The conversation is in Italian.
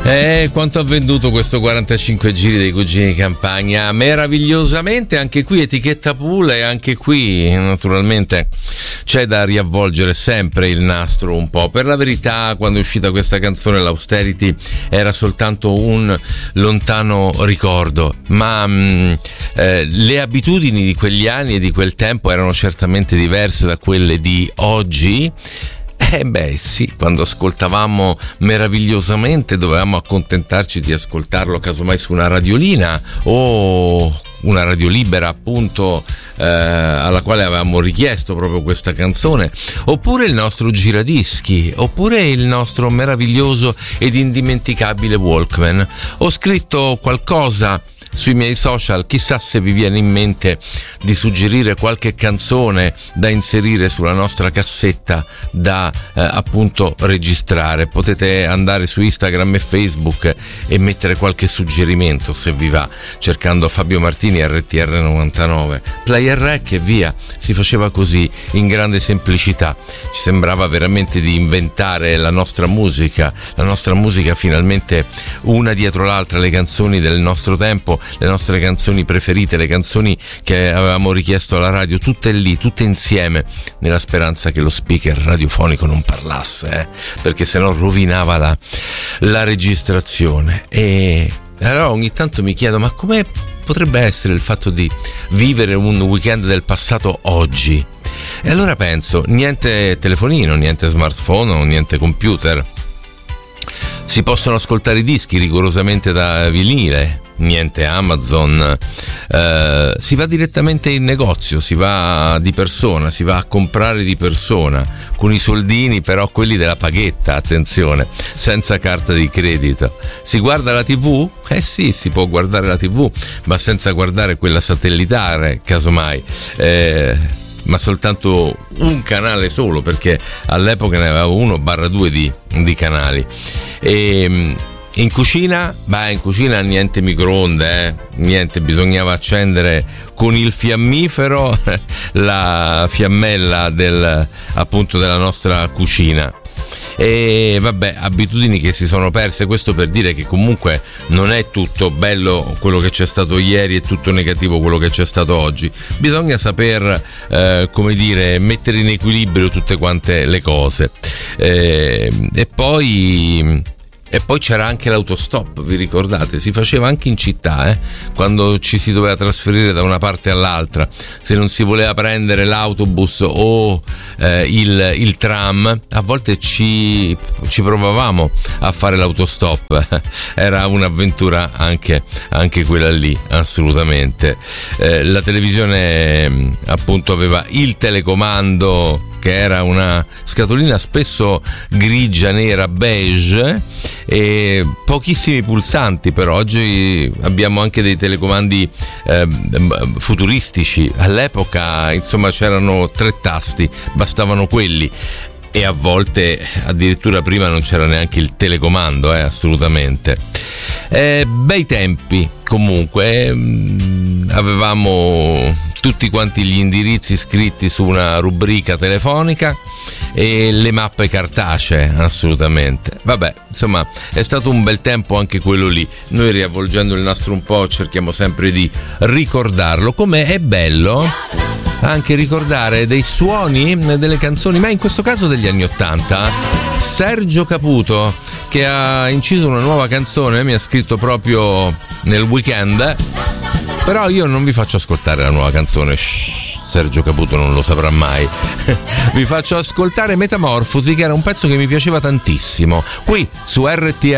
Quanto ha venduto questo 45 giri dei Cugini di Campagna? Meravigliosamente, anche qui etichetta Pool, e anche qui naturalmente c'è da riavvolgere sempre il nastro un po'. Per la verità, quando è uscita questa canzone, l'Austerity era soltanto un lontano ricordo, ma le abitudini di quegli anni e di quel tempo erano certamente diverse da quelle di oggi. Sì, quando ascoltavamo Meravigliosamente dovevamo accontentarci di ascoltarlo casomai su una radiolina o una radio libera, appunto, alla quale avevamo richiesto proprio questa canzone, oppure il nostro giradischi, oppure il nostro meraviglioso ed indimenticabile Walkman. Ho scritto qualcosa sui miei social, chissà se vi viene in mente di suggerire qualche canzone da inserire sulla nostra cassetta da appunto registrare. Potete andare su Instagram e Facebook e mettere qualche suggerimento, se vi va, cercando Fabio Martini RTR 99, Player Rec e via. Si faceva così, in grande semplicità. Ci sembrava veramente di inventare la nostra musica finalmente una dietro l'altra, le canzoni del nostro tempo, le nostre canzoni preferite, le canzoni che avevamo richiesto alla radio, tutte lì, tutte insieme, nella speranza che lo speaker radiofonico non parlasse, perché sennò rovinava la registrazione. E allora ogni tanto mi chiedo, ma come potrebbe essere il fatto di vivere un weekend del passato oggi? E allora penso, niente telefonino, niente smartphone, niente computer, si possono ascoltare i dischi rigorosamente da vinile, niente Amazon, si va direttamente in negozio, si va di persona, si va a comprare di persona, con i soldini però quelli della paghetta, attenzione, senza carta di credito. Si guarda la TV? Sì, si può guardare la TV, ma senza guardare quella satellitare, casomai, ma soltanto un canale solo, perché all'epoca ne avevo 1/2 di canali. E in cucina? In cucina niente microonde, niente, bisognava accendere con il fiammifero la fiammella appunto della nostra cucina. E vabbè, abitudini che si sono perse. Questo per dire che comunque non è tutto bello quello che c'è stato ieri e tutto negativo quello che c'è stato oggi. Bisogna saper come dire, mettere in equilibrio tutte quante le cose, e poi c'era anche l'autostop, vi ricordate? Si faceva anche in città, quando ci si doveva trasferire da una parte all'altra. Se non si voleva prendere l'autobus o il tram, a volte ci provavamo a fare l'autostop. Era un'avventura anche quella lì, assolutamente. La televisione appunto aveva il telecomando, che era una scatolina spesso grigia, nera, beige, e pochissimi pulsanti. Però oggi abbiamo anche dei telecomandi futuristici. All'epoca insomma c'erano 3 tasti, bastavano quelli, e a volte addirittura prima non c'era neanche il telecomando, assolutamente. Bei tempi comunque. Avevamo tutti quanti gli indirizzi scritti su una rubrica telefonica e le mappe cartacee, assolutamente. Vabbè, insomma, è stato un bel tempo anche quello lì. Noi, riavvolgendo il nastro un po', cerchiamo sempre di ricordarlo, come è bello anche ricordare dei suoni delle canzoni, ma in questo caso degli anni *80. Sergio Caputo, che ha inciso una nuova canzone, mi ha scritto proprio nel weekend. Però io non vi faccio ascoltare la nuova canzone, Sergio Caputo non lo saprà mai. Vi faccio ascoltare Metamorfosi, che era un pezzo che mi piaceva tantissimo, qui su RTR